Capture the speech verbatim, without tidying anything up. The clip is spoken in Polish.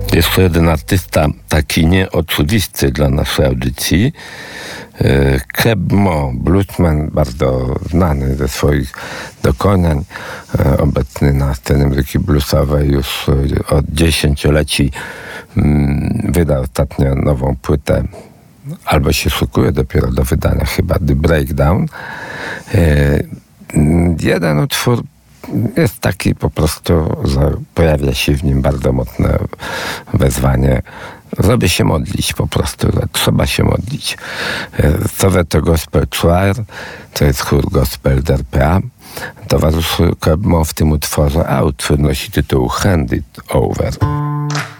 Jeszcze jeden artysta, taki nieoczywisty dla naszej audycji, Keb Mo, bluesman, bardzo znany ze swoich dokonań, obecny na scenie muzyki bluesowej już od dziesięcioleci. Wydał ostatnio nową płytę, albo się szykuje dopiero do wydania chyba, The Breakdown. Jeden utwór jest taki po prostu, że pojawia się w nim bardzo mocne wezwanie, żeby się modlić po prostu, że trzeba się modlić. Soweto Gospel Choir, to jest chór gospel z R P A, towarzyszył Keb Mo w tym utworze, a utwór nosi tytuł Hand It Over.